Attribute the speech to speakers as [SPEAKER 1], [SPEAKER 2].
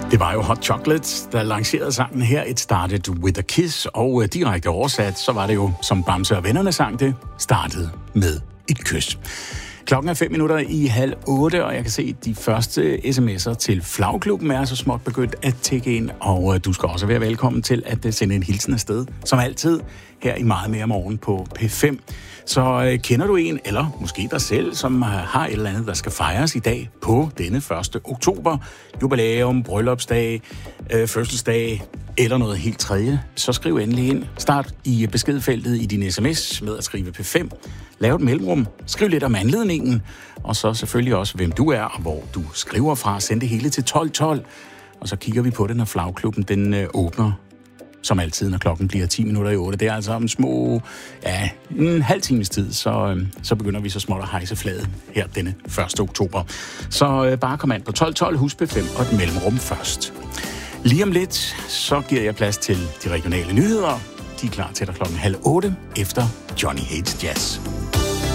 [SPEAKER 1] Det var jo Hot Chocolate, der lancerede sangen her, It Started With A Kiss, og direkte oversat, så var det jo, som Bamse og Vennerne sang det, startede med et kys. Klokken er 7:05, og jeg kan se, at de første sms'er til Flagklubben er så småt begyndt at tække ind, og du skal også være velkommen til at sende en hilsen afsted, som altid, her i Meget Mere Morgen på P5. Så kender du en, eller måske dig selv, som har et eller andet, der skal fejres i dag på denne 1. oktober, jubilæum, bryllupsdag, fødselsdag eller noget helt tredje, så skriv endelig ind. Start i beskedfeltet i din sms med at skrive P5. Lav et mellemrum. Skriv lidt om anledningen, og så selvfølgelig også, hvem du er og hvor du skriver fra. Send det hele til 1212, og så kigger vi på det, når Flagklubben den åbner. Som altid, når klokken bliver 7:10. Det er altså om en halv times tid, så begynder vi så småt at hejse flaget her denne 1. oktober. Så bare kom an på 1212, husk P5 og et mellemrum først. Lige om lidt, så giver jeg plads til de regionale nyheder. De er klar til dig klokken 7:30 efter Johnny Hates Jazz.